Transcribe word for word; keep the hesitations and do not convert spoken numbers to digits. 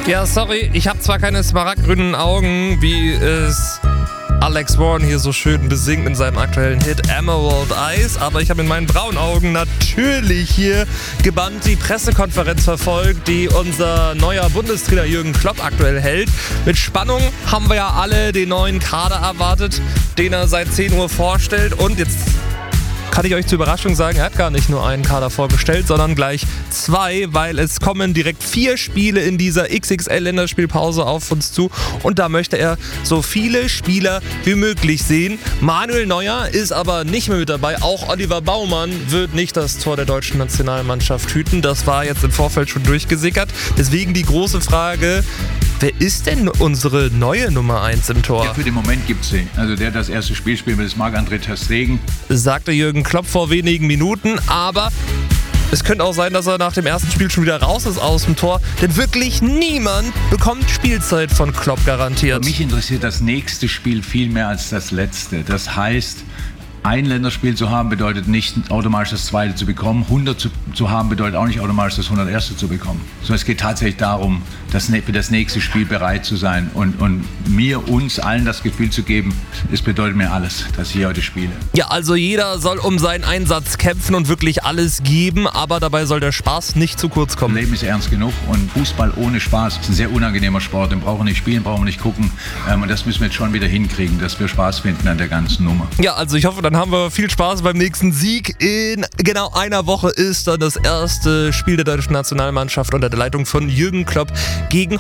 Ja, sorry, ich habe zwar keine smaragdgrünen Augen, wie es Alex Warren hier so schön besingt in seinem aktuellen Hit Emerald Eyes, aber ich habe in meinen braunen Augen natürlich hier gebannt die Pressekonferenz verfolgt, die unser neuer Bundestrainer Jürgen Klopp aktuell hält. Mit Spannung haben wir ja alle den neuen Kader erwartet, den er seit zehn Uhr vorstellt, und jetzt kann ich euch zur Überraschung sagen, er hat gar nicht nur einen Kader vorgestellt, sondern gleich zwei, weil es kommen direkt vier Spiele in dieser X X L-Länderspielpause auf uns zu, und da möchte er so viele Spieler wie möglich sehen. Manuel Neuer ist aber nicht mehr mit dabei, auch Oliver Baumann wird nicht das Tor der deutschen Nationalmannschaft hüten, das war jetzt im Vorfeld schon durchgesickert, deswegen die große Frage: Wer ist denn unsere neue Nummer eins im Tor? Ja, für den Moment gibt es sie. Also der das erste Spiel spielt, das Marc-André ter Stegen. Sagte Jürgen Klopp vor wenigen Minuten, aber es könnte auch sein, dass er nach dem ersten Spiel schon wieder raus ist aus dem Tor, denn wirklich niemand bekommt Spielzeit von Klopp garantiert. Aber mich interessiert das nächste Spiel viel mehr als das letzte. Das heißt, ein Länderspiel zu haben bedeutet nicht automatisch das zweite zu bekommen. hundert zu, zu haben bedeutet auch nicht automatisch das hunderterste zu bekommen. Sondern es geht tatsächlich darum, das, für das nächste Spiel bereit zu sein und, und mir, uns allen das Gefühl zu geben, es bedeutet mir alles, dass ich hier heute spiele. Ja, also jeder soll um seinen Einsatz kämpfen und wirklich alles geben, aber dabei soll der Spaß nicht zu kurz kommen. Das Leben ist ernst genug und Fußball ohne Spaß ist ein sehr unangenehmer Sport. Den brauchen wir nicht spielen, brauchen wir nicht gucken. Und das müssen wir jetzt schon wieder hinkriegen, dass wir Spaß finden an der ganzen Nummer. Ja, also ich hoffe, dann haben wir viel Spaß beim nächsten Sieg. In genau einer Woche ist dann das erste Spiel der deutschen Nationalmannschaft unter der Leitung von Jürgen Klopp gegen